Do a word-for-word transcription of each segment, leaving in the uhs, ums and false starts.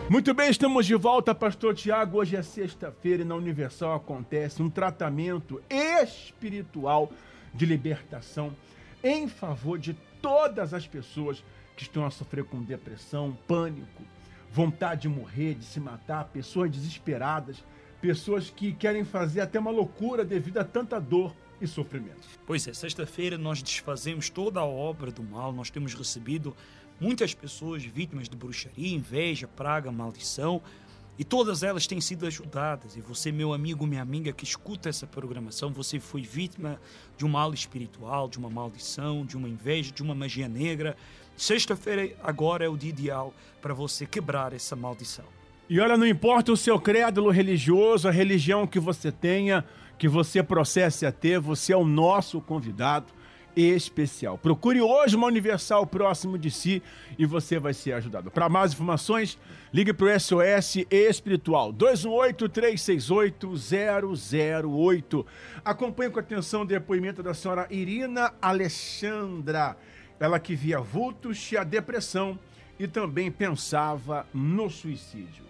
Muito bem, estamos de volta, Pastor Tiago. Hoje é sexta-feira e na Universal acontece um tratamento espiritual de libertação em favor de todas as pessoas que estão a sofrer com depressão, pânico, vontade de morrer, de se matar, pessoas desesperadas, pessoas que querem fazer até uma loucura devido a tanta dor e sofrimento. Pois é, sexta-feira nós desfazemos toda a obra do mal. Nós temos recebido muitas pessoas vítimas de bruxaria, inveja, praga, maldição, e todas elas têm sido ajudadas. E você, meu amigo, minha amiga que escuta essa programação, você foi vítima de um mal espiritual, de uma maldição, de uma inveja, de uma magia negra. Sexta-feira agora é o dia ideal para você quebrar essa maldição. E olha, não importa o seu crédulo religioso, a religião que você tenha, que você processe a ter, você é o nosso convidado especial. Procure hoje uma Universal próximo de si e você vai ser ajudado. Para mais informações, ligue para o S O S Espiritual dois um oito, três seis oito, zero zero oito. Acompanhe com atenção o depoimento da senhora Irina Alexandra. Ela que via vultos, tinha depressão e também pensava no suicídio.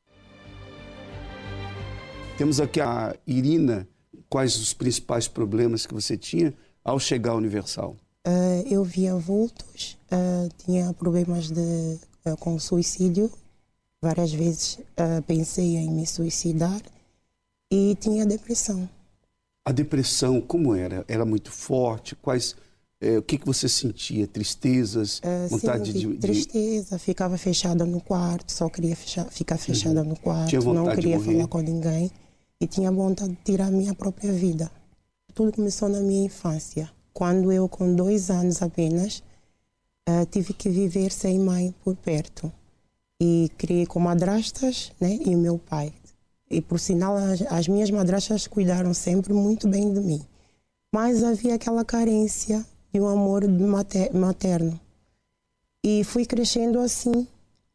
Temos aqui a Irina. Quais os principais problemas que você tinha ao chegar à Universal? Uh, eu via vultos, uh, tinha problemas de, uh, com suicídio. Várias vezes uh, pensei em me suicidar e tinha depressão. A depressão, como era? Era muito forte? Quais, eh, o que, que você sentia? Tristezas? Uh, vontade sim, de, tristeza, de... ficava fechada no quarto, só queria fechar, ficar fechada uhum. no quarto, não queria falar com ninguém e tinha vontade de tirar a minha própria vida. Tudo começou na minha infância, quando eu, com dois anos apenas, uh, tive que viver sem mãe por perto. E criei com madrastas, né, e o meu pai. E, por sinal, as, as minhas madrastas cuidaram sempre muito bem de mim. Mas havia aquela carência de um amor mater, materno. E fui crescendo assim.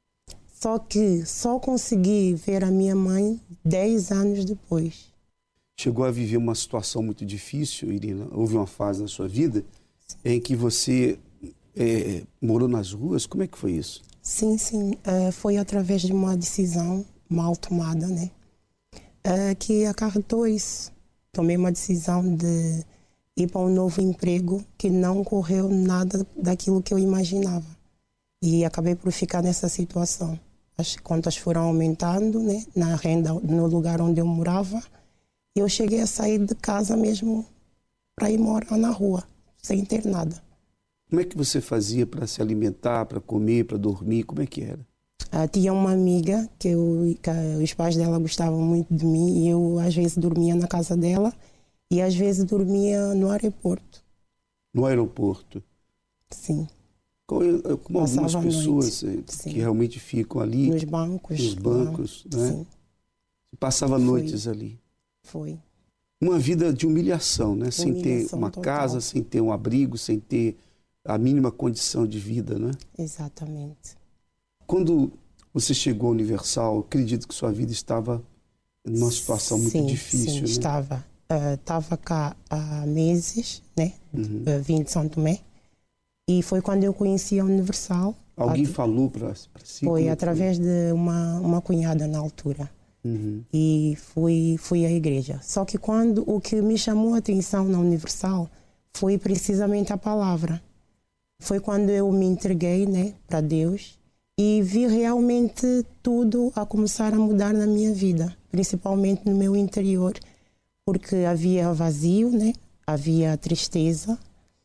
Só que só consegui ver a minha mãe dez anos depois. Chegou a viver uma situação muito difícil, Irina? Houve uma fase na sua vida sim. em que você é, morou nas ruas? Como é que foi isso? Sim, sim. Uh, foi através de uma decisão mal tomada, né? Uh, que acarretou isso. Tomei uma decisão de ir para um novo emprego que não correu nada daquilo que eu imaginava. E acabei por ficar nessa situação. As contas foram aumentando, né? Na renda, no lugar onde eu morava. E eu cheguei a sair de casa mesmo para ir morar na rua, sem ter nada. Como é que você fazia para se alimentar, para comer, para dormir? Como é que era? Ah, tinha uma amiga que, eu, que os pais dela gostavam muito de mim e eu às vezes dormia na casa dela e às vezes dormia no aeroporto. No aeroporto? Sim. Como, como algumas pessoas Sim. que realmente ficam ali... Nos bancos. Nos bancos, lá. né? Sim. Passava Foi. noites ali. Foi. Uma vida de humilhação, né? Humilhação sem ter uma total. casa, sem ter um abrigo, sem ter a mínima condição de vida, né? Exatamente. Quando você chegou ao Universal, acredito que sua vida estava numa situação muito sim, difícil, sim, né? estava. Uh, estava cá há meses, né? Uhum. Uh, vim de São Tomé. E foi quando eu conheci a Universal. Alguém at... falou para si? Foi através foi? de uma, uma cunhada na altura. Uhum. E fui, fui à igreja. Só que quando o que me chamou a atenção na Universal foi precisamente a palavra. Foi quando eu me entreguei, né, para Deus e vi realmente tudo a começar a mudar na minha vida, principalmente no meu interior, porque havia vazio, né, havia tristeza,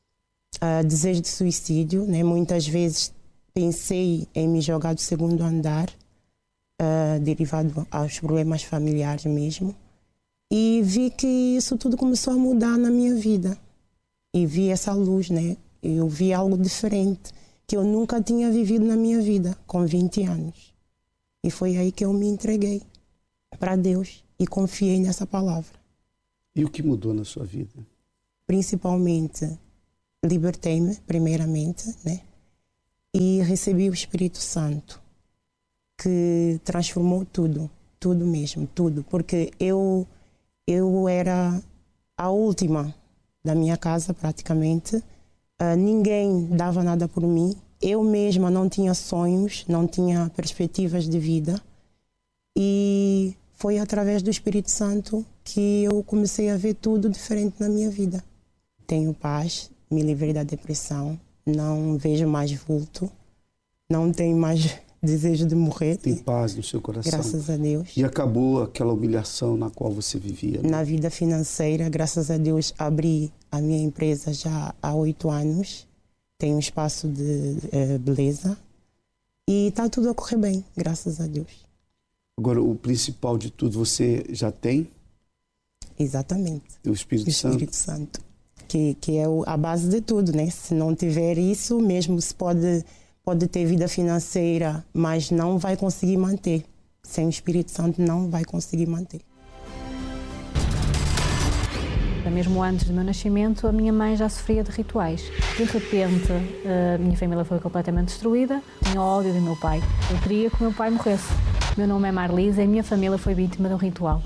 uh, desejo de suicídio, né, muitas vezes pensei em me jogar do segundo andar, uh, derivado aos problemas familiares mesmo, e vi que isso tudo começou a mudar na minha vida e vi essa luz, né. Eu vi algo diferente, que eu nunca tinha vivido na minha vida, com vinte anos. E foi aí que eu me entreguei para Deus e confiei nessa palavra. E o que mudou na sua vida? Principalmente, libertei-me, primeiramente, né? E recebi o Espírito Santo, que transformou tudo, tudo mesmo, tudo. Porque eu, eu era a última da minha casa, praticamente. Uh, ninguém dava nada por mim. Eu mesma não tinha sonhos, não tinha perspectivas de vida. E foi através do Espírito Santo que eu comecei a ver tudo diferente na minha vida. Tenho paz, me livrei da depressão, não vejo mais vulto, não tenho mais desejo de morrer. Tem paz no seu coração. Graças a Deus. E acabou aquela humilhação na qual você vivia, né? Na vida financeira, graças a Deus, abri a minha empresa já há oito anos. Tenho um espaço de uh, beleza. E está tudo a correr bem, graças a Deus. Agora, o principal de tudo, você já tem? Exatamente. O Espírito o Santo. Espírito Santo. Que, que é a base de tudo, né? Se não tiver isso, mesmo se pode, pode ter vida financeira, mas não vai conseguir manter. Sem o Espírito Santo não vai conseguir manter. Mesmo antes do meu nascimento, a minha mãe já sofria de rituais. De repente, a minha família foi completamente destruída. Tinha ódio do meu pai. Eu queria que o meu pai morresse. Meu nome é Marlise e a minha família foi vítima de um ritual.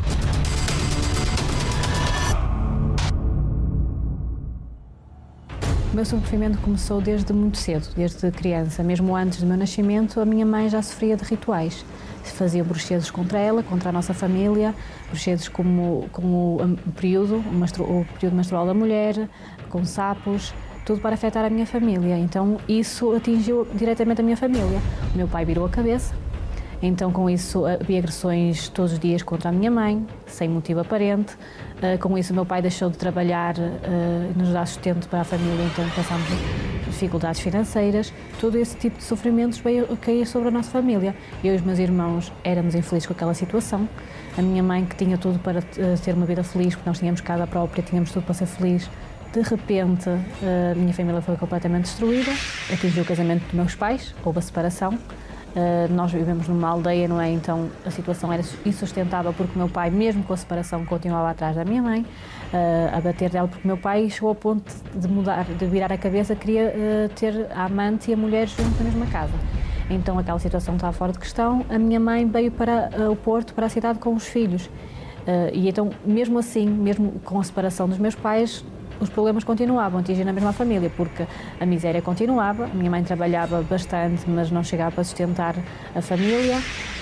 O meu sofrimento começou desde muito cedo, desde criança. Mesmo antes do meu nascimento, a minha mãe já sofria de rituais. Fazia bruxedos contra ela, contra a nossa família, bruxedos como, como o, período, o, menstru, o período menstrual da mulher, com sapos, tudo para afetar a minha família. Então isso atingiu diretamente a minha família. O meu pai virou a cabeça, então com isso havia agressões todos os dias contra a minha mãe, sem motivo aparente. Com isso o meu pai deixou de trabalhar e nos dar sustento para a família, então passámos dificuldades financeiras. Todo esse tipo de sofrimentos veio a cair sobre a nossa família. Eu e os meus irmãos éramos infelizes com aquela situação. A minha mãe, que tinha tudo para ter uma vida feliz, porque nós tínhamos casa própria, tínhamos tudo para ser feliz, de repente a minha família foi completamente destruída, atingiu o casamento dos meus pais, houve a separação. Uh, nós vivemos numa aldeia, não é? Então a situação era insustentável porque o meu pai, mesmo com a separação, continuava atrás da minha mãe, uh, a bater dela, porque o meu pai chegou ao ponto de mudar, de virar a cabeça, queria uh, ter a amante e a mulher juntos na mesma casa. Então aquela situação estava fora de questão. A minha mãe veio para uh, o Porto, para a cidade, com os filhos. Uh, e então, mesmo assim, mesmo com a separação dos meus pais, os problemas continuavam a atingir na mesma família, porque a miséria continuava. A minha mãe trabalhava bastante, mas não chegava para sustentar a família.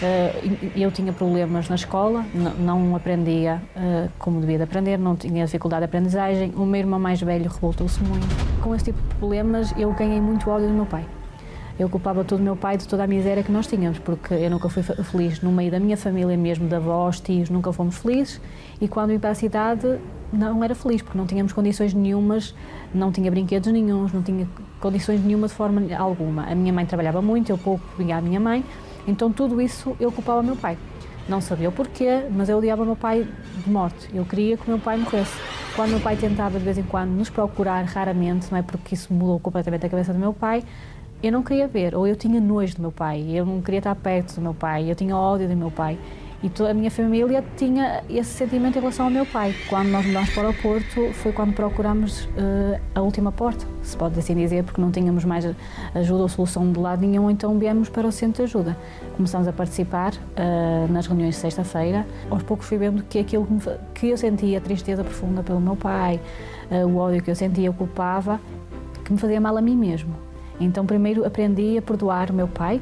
Eu tinha problemas na escola, não aprendia como devia de aprender, não tinha dificuldade de aprendizagem. O meu irmão mais velho revoltou-se muito. Com esse tipo de problemas, eu ganhei muito ódio do meu pai. Eu culpava todo o meu pai de toda a miséria que nós tínhamos, porque eu nunca fui feliz no meio da minha família mesmo, de avós, tios, nunca fomos felizes. E quando vim para a cidade, não era feliz, porque não tínhamos condições nenhumas, não tinha brinquedos nenhuns, não tinha condições nenhuma de forma alguma. A minha mãe trabalhava muito, eu pouco vinha à minha mãe, então tudo isso eu culpava o meu pai. Não sabia o porquê, mas eu odiava o meu pai de morte. Eu queria que o meu pai morresse. Quando o meu pai tentava de vez em quando nos procurar, raramente, não é, porque isso mudou completamente a cabeça do meu pai, eu não queria ver, ou eu tinha nojo do meu pai, eu não queria estar perto do meu pai, eu tinha ódio do meu pai. E toda a minha família tinha esse sentimento em relação ao meu pai. Quando nós mudamos para o Porto, foi quando procurámos uh, a última porta, se pode assim dizer, porque não tínhamos mais ajuda ou solução de lado nenhum, então viemos para o centro de ajuda. Começámos a participar uh, nas reuniões de sexta-feira. Aos poucos fui vendo que aquilo que, me, que eu sentia, a tristeza profunda pelo meu pai, uh, o ódio que eu sentia, eu culpava, que me fazia mal a mim mesmo. Então primeiro aprendi a perdoar o meu pai,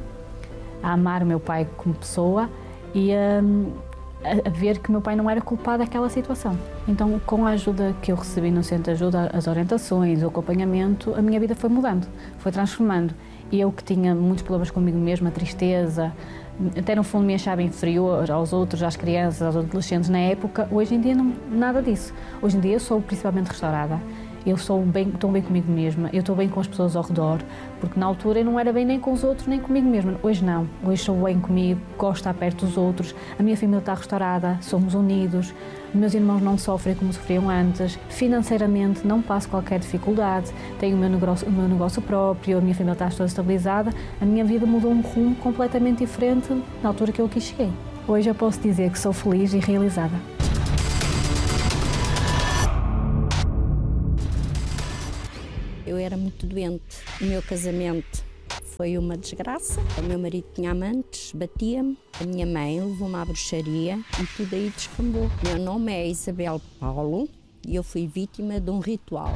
a amar o meu pai como pessoa, e um, a, a ver que o meu pai não era culpado daquela situação. Então, com a ajuda que eu recebi no centro de ajuda, as orientações, o acompanhamento, a minha vida foi mudando, foi transformando. E eu que tinha muitos problemas comigo mesma, a tristeza, até no fundo me achava inferior aos outros, às crianças, aos adolescentes na época, hoje em dia não, nada disso. Hoje em dia eu sou principalmente restaurada. Eu sou bem, estou bem comigo mesma, eu estou bem com as pessoas ao redor, porque na altura eu não era bem nem com os outros, nem comigo mesma. Hoje não, hoje sou bem comigo, gosto de estar perto dos outros, a minha família está restaurada, somos unidos, meus irmãos não sofrem como sofriam antes, financeiramente não passo qualquer dificuldade, tenho o meu negócio, o meu negócio próprio, a minha família está toda estabilizada, a minha vida mudou um rumo completamente diferente na altura que eu aqui cheguei. Hoje eu posso dizer que sou feliz e realizada. Eu era muito doente. O meu casamento foi uma desgraça. O meu marido tinha amantes, batia-me. A minha mãe levou-me à bruxaria e tudo aí descambou. Meu nome é Isabel Paulo e eu fui vítima de um ritual.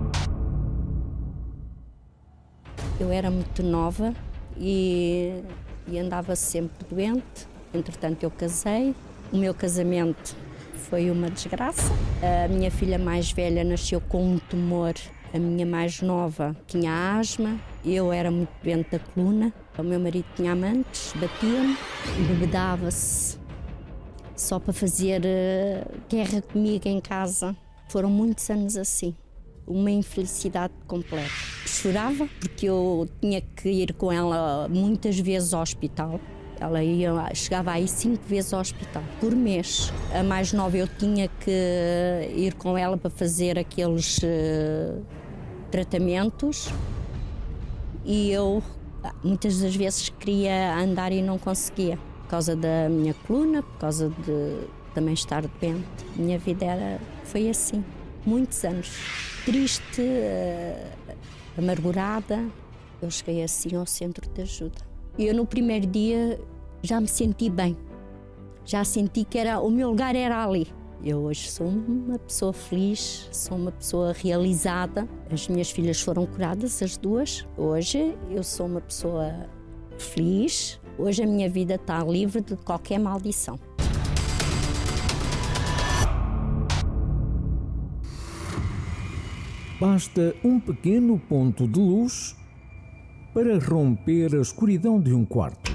Eu era muito nova e e andava sempre doente. Entretanto, eu casei. O meu casamento foi uma desgraça. A minha filha mais velha nasceu com um tumor. A minha mais nova tinha asma. Eu era muito doente da coluna. O meu marido tinha amantes, batia-me, bebedava-se só para fazer uh, guerra comigo em casa. Foram muitos anos assim. Uma infelicidade completa. Chorava porque eu tinha que ir com ela muitas vezes ao hospital. Ela ia, chegava aí cinco vezes ao hospital por mês. A mais nova eu tinha que ir com ela para fazer aqueles uh, tratamentos e eu muitas das vezes queria andar e não conseguia por causa da minha coluna, por causa de também estar doente. A minha vida era, foi assim, muitos anos. Triste, uh, amargurada. Eu cheguei assim ao centro de ajuda. Eu no primeiro dia já me senti bem, já senti que era, o meu lugar era ali. Eu hoje sou uma pessoa feliz, sou uma pessoa realizada. As minhas filhas foram curadas, as duas. Hoje eu sou uma pessoa feliz. Hoje a minha vida está livre de qualquer maldição. Basta um pequeno ponto de luz para romper a escuridão de um quarto.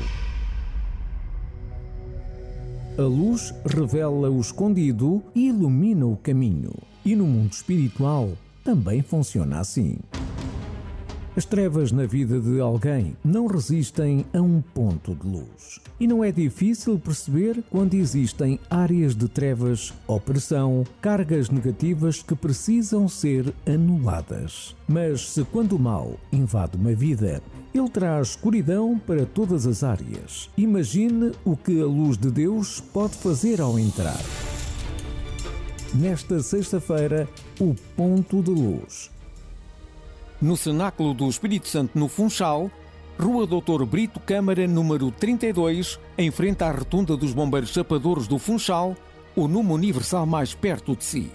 A luz revela o escondido e ilumina o caminho. E no mundo espiritual também funciona assim. As trevas na vida de alguém não resistem a um ponto de luz. E não é difícil perceber quando existem áreas de trevas, opressão, cargas negativas que precisam ser anuladas. Mas se quando o mal invade uma vida, ele traz escuridão para todas as áreas. Imagine o que a luz de Deus pode fazer ao entrar. Nesta sexta-feira, o ponto de luz. No Cenáculo do Espírito Santo, no Funchal, Rua doutor Brito Câmara, número trinta e dois, em frente à Rotunda dos Bombeiros Chapadores do Funchal, o número universal mais perto de si.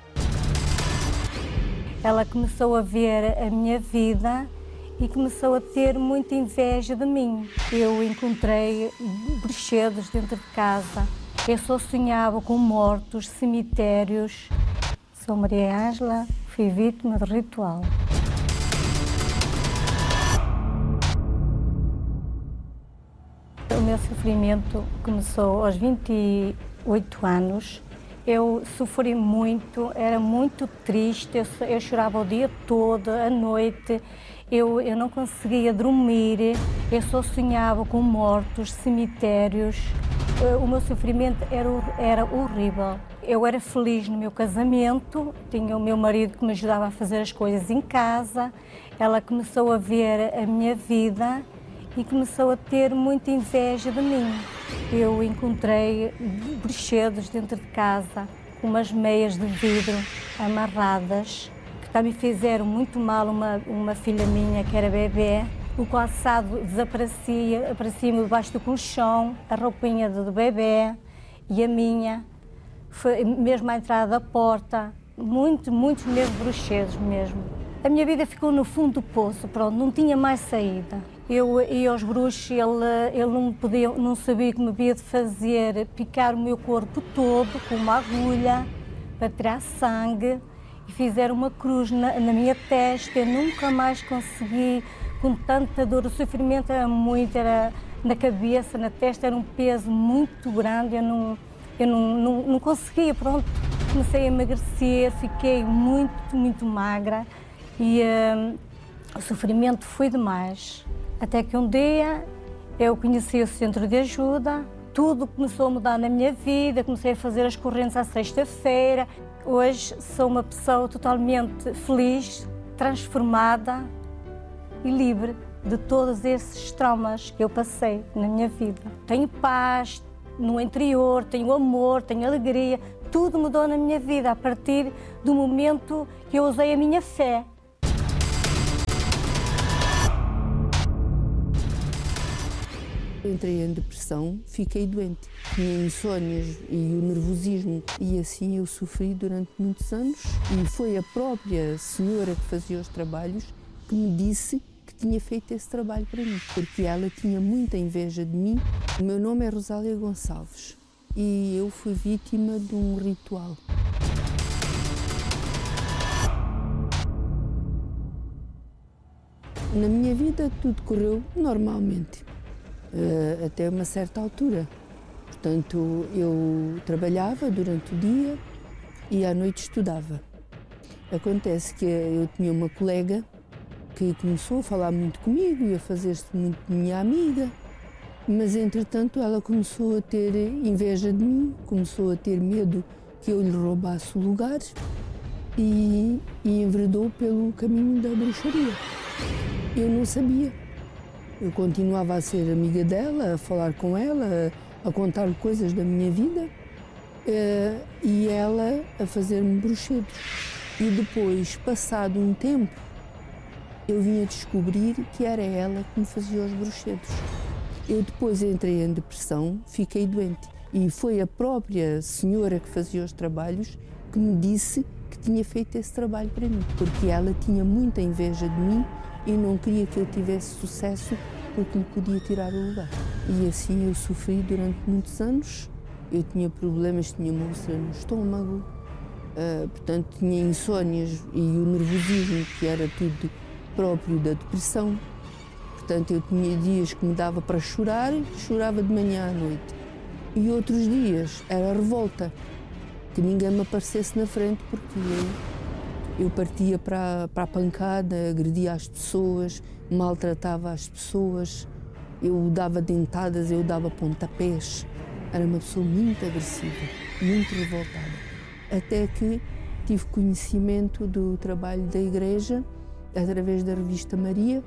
Ela começou a ver a minha vida e começou a ter muita inveja de mim. Eu encontrei bruxedos dentro de casa. Eu só sonhava com mortos, cemitérios. Sou Maria Ângela, fui vítima de ritual. O meu sofrimento começou aos vinte e oito anos. Eu sofri muito, era muito triste, eu, eu chorava o dia todo, à noite. Eu, eu não conseguia dormir, eu só sonhava com mortos, cemitérios. O meu sofrimento era, era horrível. Eu era feliz no meu casamento, tinha o meu marido que me ajudava a fazer as coisas em casa. Ela começou a ver a minha vida e começou a ter muita inveja de mim. Eu encontrei bruxedos dentro de casa, com umas meias de vidro amarradas, que também fizeram muito mal uma, uma filha minha que era bebê. O calçado desaparecia, aparecia-me debaixo do colchão, a roupinha do bebê e a minha, foi mesmo à entrada da porta, muito, muitos mesmo bruxedos mesmo. A minha vida ficou no fundo do poço, pronto, não tinha mais saída. Eu ia aos bruxos, ele, ele não, podia, não sabia o que me havia de fazer, picar o meu corpo todo com uma agulha para tirar sangue e fizeram uma cruz na, na minha testa. Eu nunca mais consegui, com tanta dor, o sofrimento era muito, era na cabeça, na testa, era um peso muito grande, eu não, eu não, não, não conseguia, pronto. Comecei a emagrecer, fiquei muito, muito magra e uh, o sofrimento foi demais. Até que um dia eu conheci o centro de ajuda, tudo começou a mudar na minha vida, comecei a fazer as correntes à sexta-feira. Hoje sou uma pessoa totalmente feliz, transformada e livre de todos esses traumas que eu passei na minha vida. Tenho paz no interior, tenho amor, tenho alegria, tudo mudou na minha vida a partir do momento que eu usei a minha fé. Entrei em depressão, fiquei doente, tinha insónias e o nervosismo e assim eu sofri durante muitos anos e foi a própria senhora que fazia os trabalhos que me disse que tinha feito esse trabalho para mim, porque ela tinha muita inveja de mim. O meu nome é Rosália Gonçalves e eu fui vítima de um ritual. Na minha vida tudo correu normalmente, até uma certa altura. Portanto, eu trabalhava durante o dia e à noite estudava. Acontece que eu tinha uma colega que começou a falar muito comigo e a fazer-se muito minha amiga, mas entretanto ela começou a ter inveja de mim, começou a ter medo que eu lhe roubasse o lugar e, e enveredou pelo caminho da bruxaria. Eu não sabia. Eu continuava a ser amiga dela, a falar com ela, a, a contar-lhe coisas da minha vida uh, e ela a fazer-me bruxedos. E depois, passado um tempo, eu vim a descobrir que era ela que me fazia os bruxedos. Eu depois entrei em depressão, fiquei doente e foi a própria senhora que fazia os trabalhos que me disse que tinha feito esse trabalho para mim, porque ela tinha muita inveja de mim e não queria que eu tivesse sucesso porque lhe podia tirar o lugar. E assim eu sofri durante muitos anos. Eu tinha problemas, tinha uma úlcera no estômago, uh, portanto tinha insónias e o nervosismo, que era tudo próprio da depressão. Portanto, eu tinha dias que me dava para chorar, chorava de manhã à noite. E outros dias era revolta, que ninguém me aparecesse na frente porque eu, eu partia para, para a pancada, agredia as pessoas, maltratava as pessoas, eu dava dentadas, eu dava pontapés. Era uma pessoa muito agressiva, muito revoltada. Até que tive conhecimento do trabalho da igreja, através da revista Maria,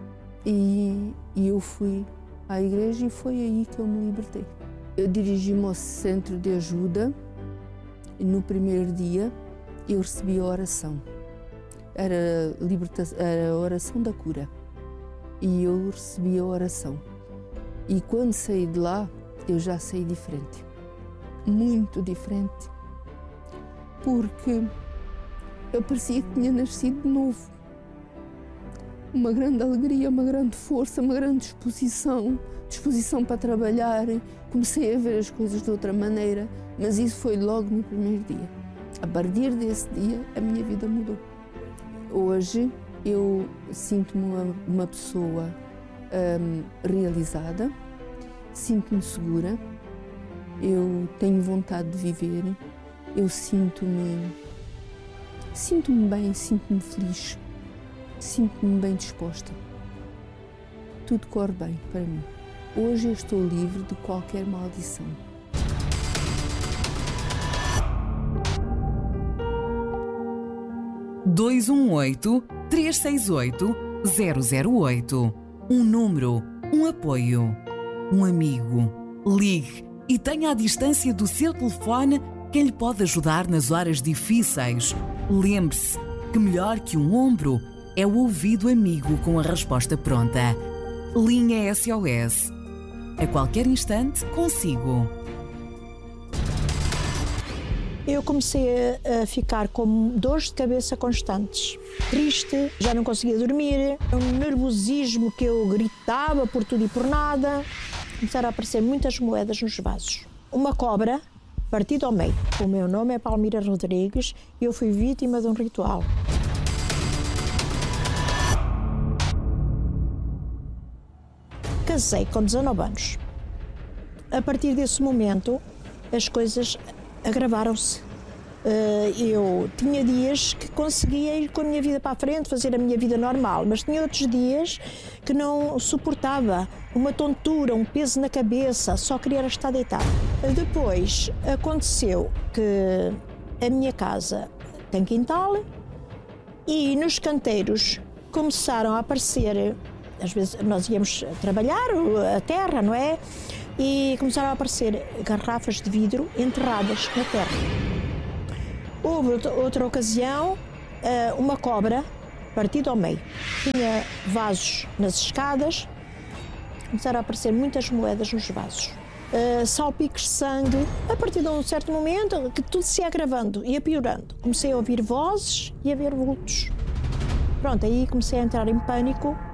e, e eu fui à igreja e foi aí que eu me libertei. Eu dirigi-me ao centro de ajuda e no primeiro dia eu recebi a oração. Era, liberta- era a oração da cura e eu recebi a oração. E quando saí de lá, eu já saí diferente, muito diferente, porque eu parecia que tinha nascido de novo. Uma grande alegria, uma grande força, uma grande disposição, disposição para trabalhar. Comecei a ver as coisas de outra maneira, mas isso foi logo no primeiro dia. A partir desse dia, a minha vida mudou. Hoje, eu sinto-me uma, uma pessoa hum, realizada, sinto-me segura, eu tenho vontade de viver, eu sinto-me, sinto-me bem, sinto-me feliz. Sinto-me bem disposta. Tudo corre bem para mim. Hoje eu estou livre de qualquer maldição. dois um oito, três seis oito, zero zero oito. Um número, um apoio, um amigo. Ligue e tenha à distância do seu telefone quem lhe pode ajudar nas horas difíceis. Lembre-se que melhor que um ombro é o ouvido amigo com a resposta pronta. Linha S O S. A qualquer instante, consigo. Eu comecei a ficar com dores de cabeça constantes. Triste, já não conseguia dormir. Um nervosismo que eu gritava por tudo e por nada. Começaram a aparecer muitas moedas nos vasos. Uma cobra partida ao meio. O meu nome é Palmira Rodrigues e eu fui vítima de um ritual. Casei com dezanove anos. A partir desse momento, as coisas agravaram-se. Eu tinha dias que conseguia ir com a minha vida para a frente, fazer a minha vida normal, mas tinha outros dias que não suportava. Uma tontura, um peso na cabeça, só queria estar deitada. Depois aconteceu que a minha casa tem quintal e nos canteiros começaram a aparecer. Às vezes nós íamos trabalhar a terra, não é? E começaram a aparecer garrafas de vidro enterradas na terra. Houve outra ocasião, uma cobra partida ao meio. Tinha vasos nas escadas, começaram a aparecer muitas moedas nos vasos. Salpicos de sangue. A partir de um certo momento, que tudo se ia agravando, ia piorando. Comecei a ouvir vozes e a ver vultos. Pronto, aí comecei a entrar em pânico.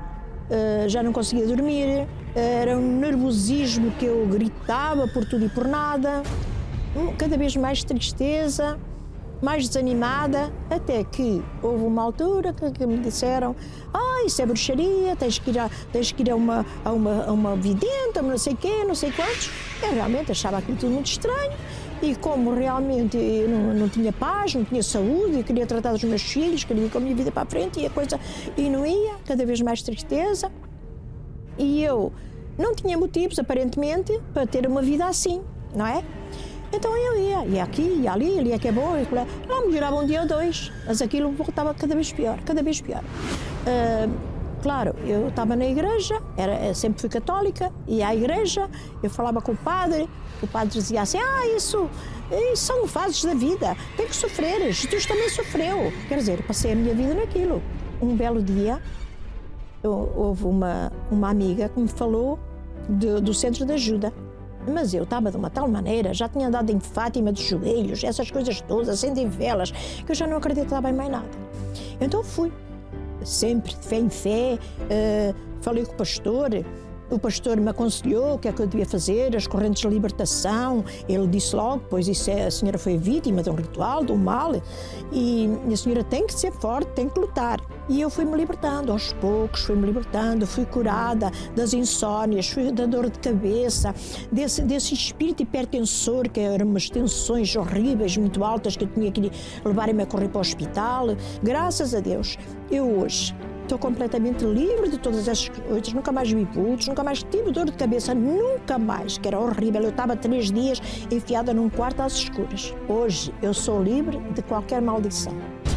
uh, já não conseguia dormir, era um nervosismo que eu gritava por tudo e por nada, cada vez mais tristeza, mais desanimada, até que houve uma altura que, que me disseram: ah, isso é bruxaria, tens que ir a, tens que ir a, uma, a, uma, a uma vidente, a não sei quê, não sei quantos. Eu realmente achava aquilo tudo muito estranho, e como realmente eu não, não tinha paz, não tinha saúde, eu queria tratar dos meus filhos, queria ir com a minha vida para a frente, e a coisa e não ia, cada vez mais tristeza, e eu não tinha motivos, aparentemente, para ter uma vida assim, não é? Então eu ia, ia aqui, ia ali, ali é que é bom, lá melhorava um dia ou dois, mas aquilo voltava cada vez pior, cada vez pior. Uh, claro, eu estava na igreja, era, eu sempre fui católica, ia à igreja, eu falava com o padre, o padre dizia assim: ah, isso, isso são fases da vida, tem que sofrer, Jesus também sofreu. Quer dizer, passei a minha vida naquilo. Um belo dia, eu, houve uma, uma amiga que me falou de, do centro de ajuda. Mas eu estava de uma tal maneira, já tinha andado em Fátima de joelhos, essas coisas todas, acendem velas, que eu já não acreditava em mais nada. Então fui, sempre de fé em fé, uh, falei com o pastor, o pastor me aconselhou o que é que eu devia fazer, as correntes de libertação. Ele disse logo: pois isso é, a senhora foi vítima de um ritual, de um mal, e a senhora tem que ser forte, tem que lutar. E eu fui-me libertando, aos poucos, fui-me libertando, fui curada das insónias, fui da dor de cabeça, desse, desse espírito hipertensor, que eram umas tensões horríveis, muito altas, que eu tinha que levar-me a correr para o hospital. Graças a Deus, eu hoje estou completamente livre de todas essas coisas, nunca mais vi vultos, nunca mais tive dor de cabeça, nunca mais, que era horrível. Eu estava três dias enfiada num quarto às escuras. Hoje eu sou livre de qualquer maldição.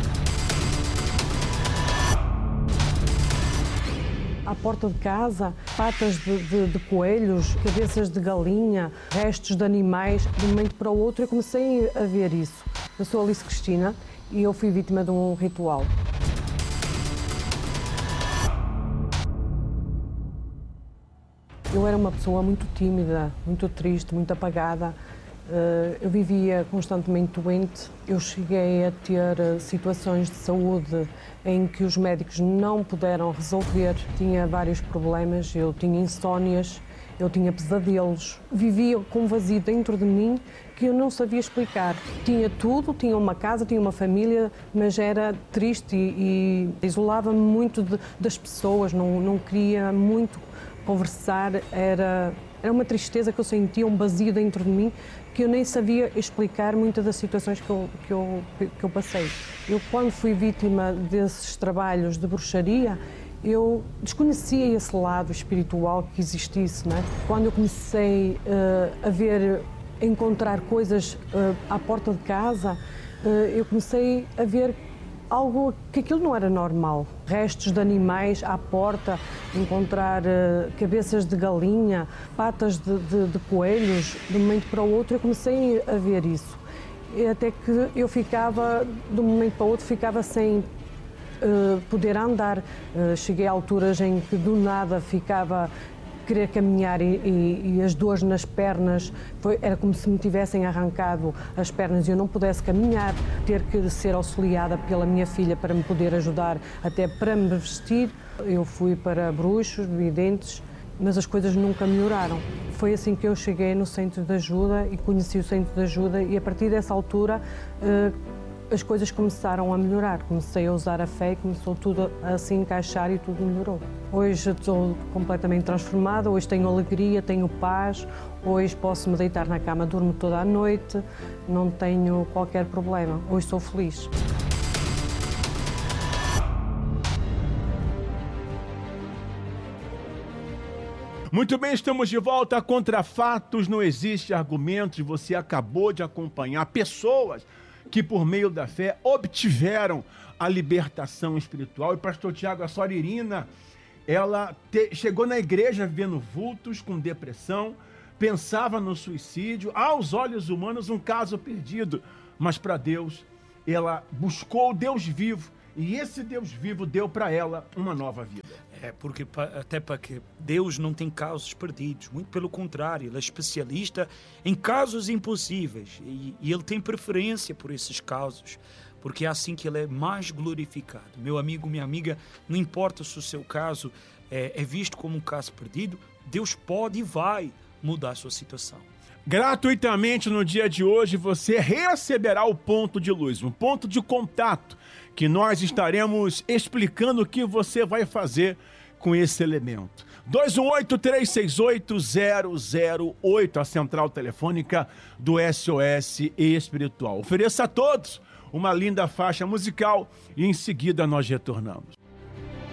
À porta de casa, patas de, de, de coelhos, cabeças de galinha, restos de animais. De um momento para o outro eu comecei a ver isso. Eu sou Alice Cristina e eu fui vítima de um ritual. Eu era uma pessoa muito tímida, muito triste, muito apagada. Eu vivia constantemente doente. Eu cheguei a ter situações de saúde em que os médicos não puderam resolver. Tinha vários problemas, eu tinha insónias, eu tinha pesadelos. Vivia com um vazio dentro de mim que eu não sabia explicar. Tinha tudo, tinha uma casa, tinha uma família, mas era triste e, e isolava-me muito de, das pessoas, não, não queria muito conversar. Era, era uma tristeza que eu sentia, um vazio dentro de mim, que eu nem sabia explicar muitas das situações que eu, que eu, que eu passei. Eu, quando fui vítima desses trabalhos de bruxaria, eu desconhecia esse lado espiritual que existisse, não é? Quando eu comecei uh, a ver, a encontrar coisas uh, à porta de casa, uh, eu comecei a ver algo que aquilo não era normal. Restos de animais à porta, encontrar uh, cabeças de galinha, patas de, de, de coelhos, de um momento para o outro eu comecei a ver isso. E até que eu ficava, de um momento para o outro, ficava sem uh, poder andar. Uh, cheguei a alturas em que do nada ficava querer caminhar e, e, e as dores nas pernas, foi, era como se me tivessem arrancado as pernas e eu não pudesse caminhar, ter que ser auxiliada pela minha filha para me poder ajudar, até para me vestir. Eu fui para bruxos, videntes, mas as coisas nunca melhoraram. Foi assim que eu cheguei no centro de ajuda e conheci o centro de ajuda, e a partir dessa altura as coisas começaram a melhorar. Comecei a usar a fé e começou tudo a se encaixar e tudo melhorou. Hoje estou completamente transformada, hoje tenho alegria, tenho paz, hoje posso me deitar na cama, durmo toda a noite, não tenho qualquer problema, hoje sou feliz. Muito bem, estamos de volta. Contra fatos não existe argumentos. Você acabou de acompanhar pessoas que por meio da fé obtiveram a libertação espiritual. E pastor Tiago, a senhora Irina, ela te, chegou na igreja vendo vultos, com depressão, pensava no suicídio, aos olhos humanos um caso perdido, mas para Deus ela buscou o Deus vivo, e esse Deus vivo deu para ela uma nova vida. É, porque até para que Deus não tem casos perdidos, muito pelo contrário, Ele é especialista em casos impossíveis e, e Ele tem preferência por esses casos, porque é assim que Ele é mais glorificado. Meu amigo, minha amiga, não importa se o seu caso é, é visto como um caso perdido, Deus pode e vai mudar a sua situação. Gratuitamente no dia de hoje você receberá o ponto de luz, um ponto de contato, que nós estaremos explicando o que você vai fazer com esse elemento. dois um oito, três seis oito, zero zero oito, a central telefônica do S O S Espiritual. Ofereça a todos uma linda faixa musical e em seguida nós retornamos.